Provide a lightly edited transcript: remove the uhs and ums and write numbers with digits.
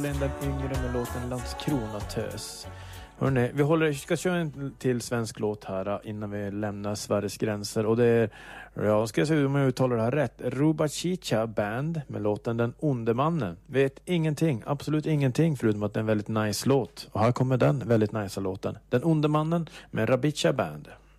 Den yngre med låten Landskrona tös. Hörrni, ska köra en till svensk låt här innan vi lämnar Sveriges gränser. Och det är, jag ska se om jag uttalar det här rätt, Rubachicha Band med låten Den onde mannen. Vet ingenting, absolut ingenting, förutom att det är en väldigt nice låt. Och här kommer den väldigt nice låten. Den onde mannen med Rubachicha Band.